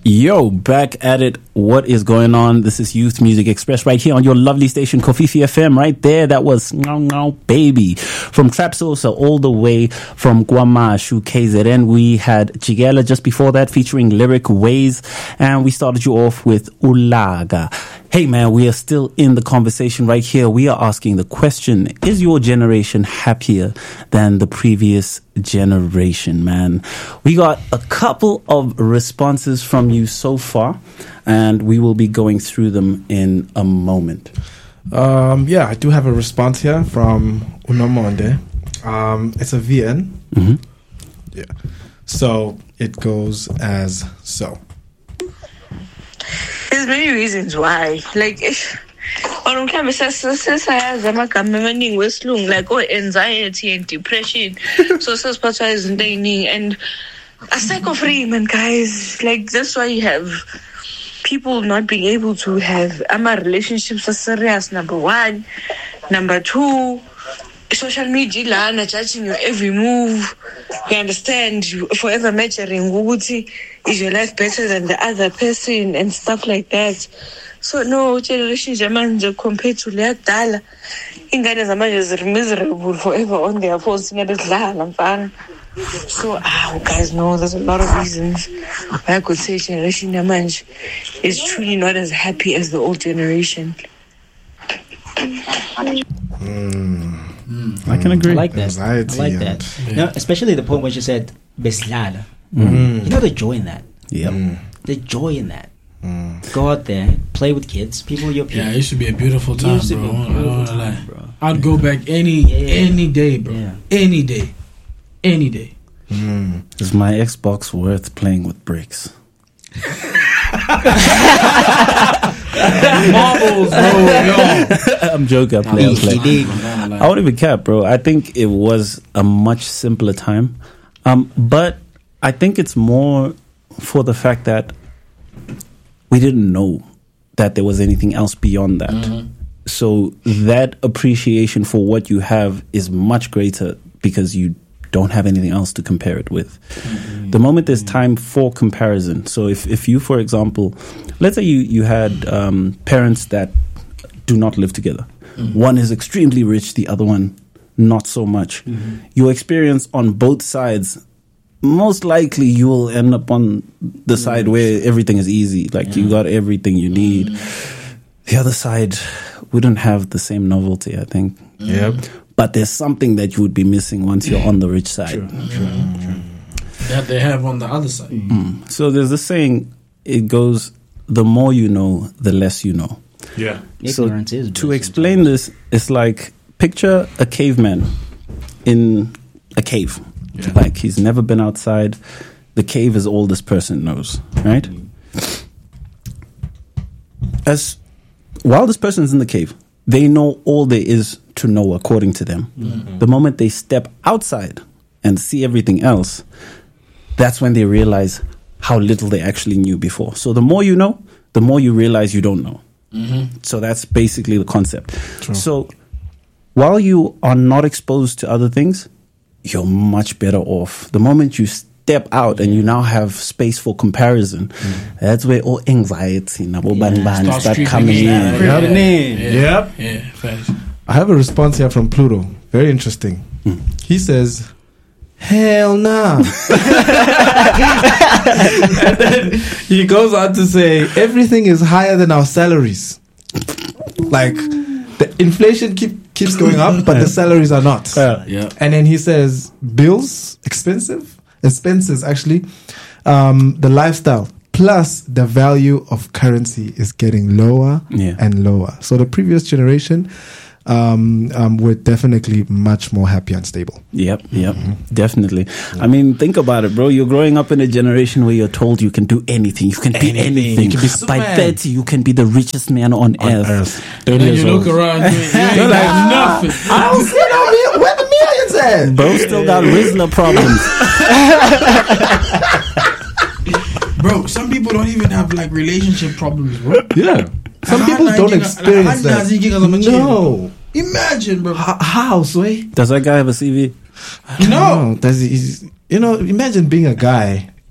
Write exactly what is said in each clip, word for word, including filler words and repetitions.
Yo, back at it. What is going on? This is Youth Music Express right here on your lovely station, Kofifi F M. Right there, that was Ngau Ngau Baby. From Trap Sosa all the way from KwaMashu, K Z N. We had Jigela just before that featuring Lyric Ways. And we started you off with Ulaga. Hey man, we are still in the conversation right here. We are asking the question, is your generation happier than the previous generation, man? We got a couple of responses from you so far, and we will be going through them in a moment. Um, yeah, I do have a response here from Unomonde. Um, it's a V N. Mm-hmm. Yeah. So it goes as so. There's many reasons why. Like, if on camera says like oh anxiety and depression, so says patronizing and a psycho free man, guys. Like that's why you have people not being able to have ama relationships are serious. Number one, number two. Social media lana judging your every move. You understand? You forever measuring Wuguti, is your life better than the other person and stuff like that. So no generation Jamanja compared to Leadala. Ingane Zamanja are miserable forever on their phones. So ah guys no, there's a lot of reasons why I could say generation Jamanja is truly not as happy as the old generation. Mm. Mm. I can agree. I like that. Anxiety I like that. yeah. No, especially the point where she said Beslala. Mm. You know the joy in that. Yep. Mm. The joy in that. Mm. Go out there, play with kids, people your peers. Yeah, it should be a beautiful time, Used to bro. be a I don't beautiful wanna time, lie. bro. I'd go back any Yeah. any day, bro. Yeah. Any day, any day. Mm. Is my Xbox worth playing with bricks? Marbles, bro. Yo. I'm joking. I'm playing. I'm playing. I won't even cap, bro. I think it was a much simpler time. Um, but I think it's more for the fact that we didn't know that there was anything else beyond that. Mm-hmm. So that appreciation for what you have is much greater because you don't have anything else to compare it with. Mm-hmm. The moment there's time for comparison. So if, if you, for example, let's say you, you had um, parents that do not live together. Mm-hmm. One is extremely rich, the other one not so much. Mm-hmm. Your experience on both sides, most likely you will end up on the mm-hmm. side where everything is easy. Like yeah. you got everything you need. Mm-hmm. The other side wouldn't have the same novelty, I think. Mm-hmm. Yep. But there's something that you would be missing once you're on the rich side. True, true, true. That they have on the other side. Mm. So there's this saying, it goes, the more you know, the less you know. Yeah. Ignorance so is to explain this, it's like, picture a caveman in a cave. Yeah. Like he's never been outside. The cave is all this person knows, right? As while this person's in the cave, they know all there is to know according to them. Mm-hmm. The moment they step outside and see everything else, that's when they realize how little they actually knew before. So the more you know, the more you realize you don't know. Mm-hmm. So that's basically the concept. True. So while you are not exposed to other things, you're much better off. The moment you step out and you now have space for comparison, mm. that's where all anxiety and yeah. start coming in. Yep. Yeah. Yep. Yeah. Yeah. I have a response here from Pluto. Very interesting. Mm. He says, hell nah. And then he goes on to say, everything is higher than our salaries. Like, the inflation keep, keeps going up, but the salaries are not. Uh, yeah. And then he says, bills, expensive, expenses actually, um, the lifestyle, plus the value of currency is getting lower yeah. and lower. So the previous generation um, um, were definitely much more happy and stable. Yep, yep, mm-hmm. definitely. Yeah. I mean, think about it, bro. You're growing up in a generation where you're told you can do anything. You can anything. be anything. You can be By thirty, you can be the richest man on, on earth. earth. And then you look around, you, you ain't like, got nothing. I don't see no, where the millions at? Bro still got Rizzler problems. Bro, some people don't even have like relationship problems, bro. Yeah. Some people don't experience that. No. Imagine, bro. H- how, Sway? Does that guy have a C V? No. Does he? You know, imagine being a guy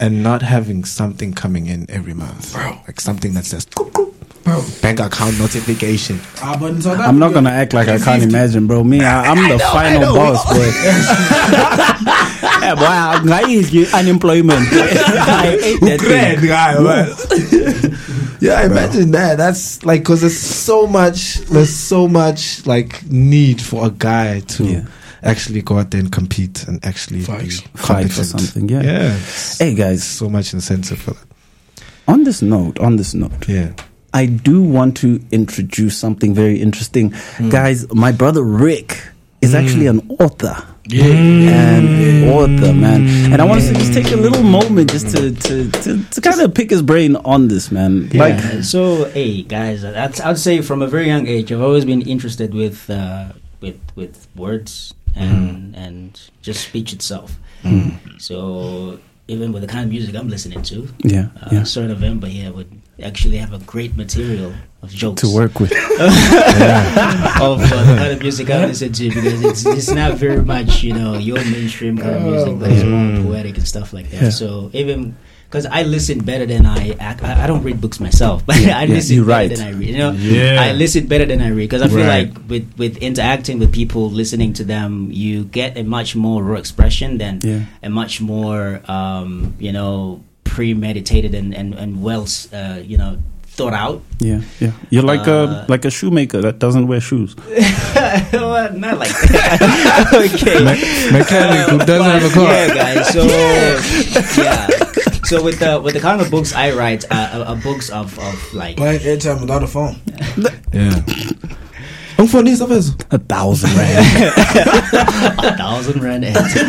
and not having something coming in every month, Bro. like something that says "Coop, coop," Bro. bank account notification. Ah, but in South I'm not Africa, gonna act like I can't imagine, bro. Me, I, I'm the final boss, boy. Yeah, boy, I'm gonna unemployment. I hate that Great thing. guy, man. Yeah, imagine that. That's like because there's so much, there's so much like need for a guy to Yeah. actually go out there and compete and actually Facts. be Fight for competent. something, yeah. Yeah. Hey guys, So much incentive for that. on this note, on this note, Yeah. I do want to introduce something very interesting. Guys, my brother Rick is actually an author. Yeah. An author, man. And I want to just take a little moment just to to, to, to kind of pick his brain on this, man. Like, Yeah. So, hey guys, that's, I'd say from a very young age, I've always been interested with uh, with with words and and just speech itself. So even with the kind of music I'm listening to, yeah, uh, yeah. Sir November here would actually have a great material of jokes To work with. of uh, the kind of music I listen to, because it's it's not very much, you know, your mainstream kind of music, but it's more poetic and stuff like that. Yeah. So even because I listen better than I act, I, I don't read books myself, but Yeah, I yeah, listen you better write. than I read. You know, Yeah. I listen better than I read because I feel Right. like with with interacting with people, listening to them, you get a much more raw expression than Yeah. a much more um, you know, premeditated and and and well uh, you know, thought out. Yeah, yeah. You're like Uh, a like a shoemaker that doesn't wear shoes. Well, not like that. Okay. Mechanic who doesn't But, have a car. Yeah, guys. So yeah. So with the with the kind of books I write, uh, are books of of like. Buy airtime without a phone. Yeah. Umfundisa phezulu. A thousand rand. A thousand rand.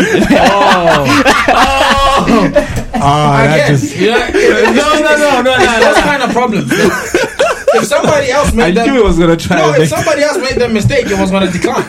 Ah, that Again, just yeah, no, no, no, no, no. That's kind of problem. If somebody else I made that, knew it was gonna try no, to if make somebody else made that mistake, it was going to decline.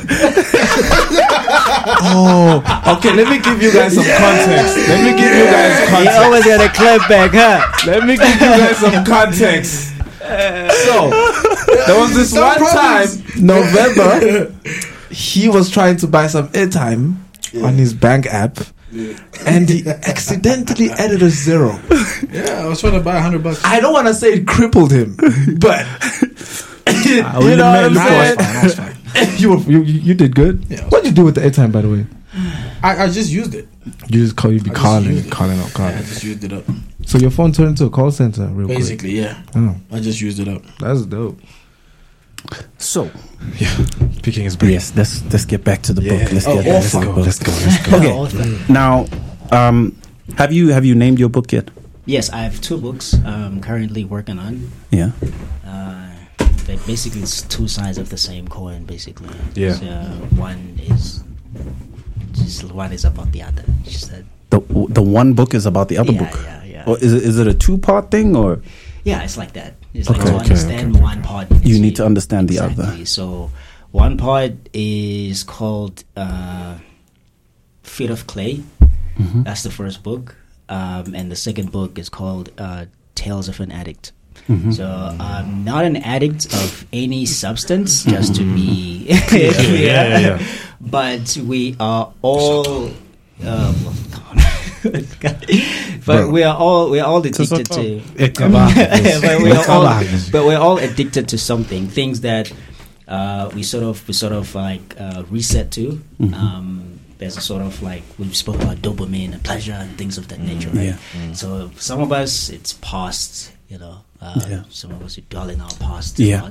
Oh, okay. Let me give you guys some context. Let me give you guys You context. always got a clap back, huh? Let me give you guys some context. So, there was this Some one time, problems. November, he was trying to buy some airtime on his bank app, and he accidentally added a zero. Yeah, I was trying to buy a hundred bucks. I don't want to say it crippled him, but you will know what I'm admit, saying? That's fine. You, were, you you you did good. Yeah. What did you do with the airtime, by the way? I, I just used it. You just call you be I just calling, used it. calling up, Yeah, calling. I just used it up. So your phone turned into a call center, real Basically, yeah. quick. Oh, I just used it up. that's dope. So, Yeah, picking his brain. yes, let's let's get back to the book. Yeah. Let's Oh, get back to author. the book. Let's go. Let's go. Okay. Now, um, have you have you named your book yet? Yes, I have two books I'm currently working on. Yeah. Uh, they basically it's two sides of the same coin. Basically, Yeah. So, one is just one is about the other. Just that. The the one book is about the other Yeah, book. yeah, yeah. Or is it is it a two part thing or Yeah, it's like that. It's Okay. like to Okay, understand okay, one part. you need to understand the other? Exactly. So one part is called uh, Feet of Clay. Mhm. That's the first book. Um, and the second book is called uh, Tales of an Addict. Mhm. So I'm not an addict of any substance, just to be yeah, yeah, yeah. But we are all. Uh, well, come on. but Bro. we are all we are all addicted Sisoko. to. Ecabang. but we are all Ecabang. but we're all addicted to something. Things that uh, we sort of we sort of like uh, reset to. Mhm. Um, there's a sort of like we spoke about dopamine and pleasure and things of that nature, right? Yeah. So some of us it's past, you know. Uh, Yeah. Some of us we dwell in our past. Yeah.